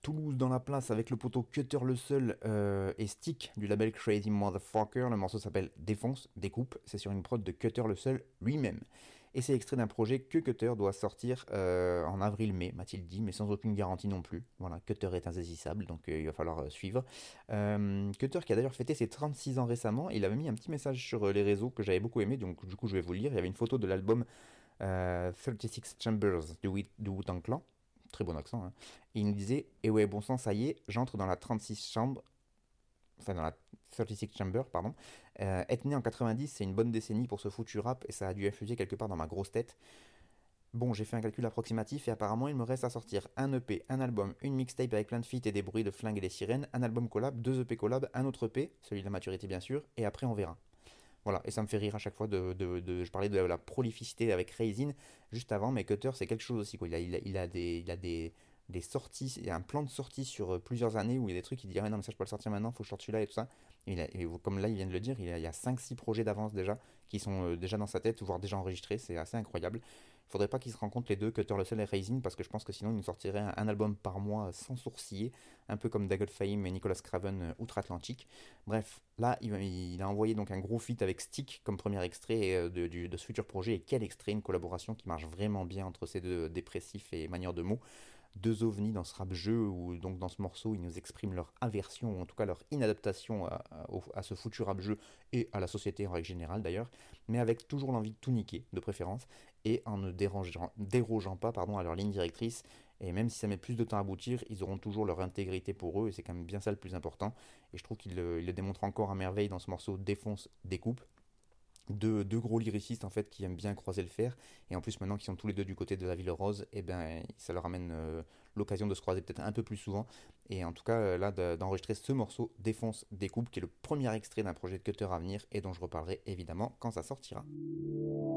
Toulouse dans la place avec le poteau Cutter le seul et Stick du label Crazy Motherfucker. Le morceau s'appelle Défonce, Découpe. C'est sur une prod de Cutter le seul lui-même. Et c'est extrait d'un projet que Cutter doit sortir en avril-mai, m'a-t-il dit, mais sans aucune garantie non plus. Voilà, Cutter est insaisissable, donc il va falloir suivre. Cutter qui a d'ailleurs fêté ses 36 ans récemment, il avait mis un petit message sur les réseaux que j'avais beaucoup aimé, donc du coup je vais vous le lire. Il y avait une photo de l'album 36 Chambers du Wu-Tang Clan. Très bon accent, hein. Et il nous disait, et ouais, bon sang, ça y est, j'entre dans la 36 chambres, enfin dans la 36 Chamber, pardon. Être né en 90, c'est une bonne décennie pour ce foutu rap, et ça a dû infuser quelque part dans ma grosse tête. Bon, j'ai fait un calcul approximatif, et apparemment, il me reste à sortir un EP, un album, une mixtape avec plein de feats et des bruits de flingues et des sirènes, un album collab, deux EP collab, un autre EP, celui de la maturité bien sûr, et après on verra. Voilà, et ça me fait rire à chaque fois je parlais de la prolificité avec Raisin juste avant, mais Cutter c'est quelque chose aussi, quoi. Il a des sorties, il y a un plan de sortie sur plusieurs années où il y a des trucs, il dit ah non mais ça je peux le sortir maintenant, faut que je sorte celui-là et tout ça. Et comme là il vient de le dire, il y a 5-6 projets d'avance déjà qui sont déjà dans sa tête, voire déjà enregistrés, c'est assez incroyable. Faudrait pas qu'ils se rencontrent les deux, Cutter le seul et Raisin, parce que je pense que sinon ils nous sortiraient un album par mois sans sourciller, un peu comme Dagot Fame et Nicolas Craven outre-Atlantique. Bref, là, il a envoyé donc un gros feat avec Stick comme premier extrait de ce futur projet. Et quel extrait, une collaboration qui marche vraiment bien entre ces deux dépressifs et manières de mots. Deux ovnis dans ce rap jeu, ou donc dans ce morceau, ils nous expriment leur aversion, ou en tout cas leur inadaptation à ce foutu rap jeu et à la société en règle générale d'ailleurs, mais avec toujours l'envie de tout niquer, de préférence, et en ne dérogeant pas à leur ligne directrice. Et même si ça met plus de temps à aboutir, ils auront toujours leur intégrité pour eux, et c'est quand même bien ça le plus important. Et je trouve qu'il le démontre encore à merveille dans ce morceau Défonce, Découpe. Deux gros lyricistes en fait qui aiment bien croiser le fer, et en plus maintenant qu'ils sont tous les deux du côté de la ville rose, et ben ça leur amène l'occasion de se croiser peut-être un peu plus souvent. Et en tout cas là d'enregistrer ce morceau Défonce, Découpe, qui est le premier extrait d'un projet de Cutter à venir et dont je reparlerai évidemment quand ça sortira.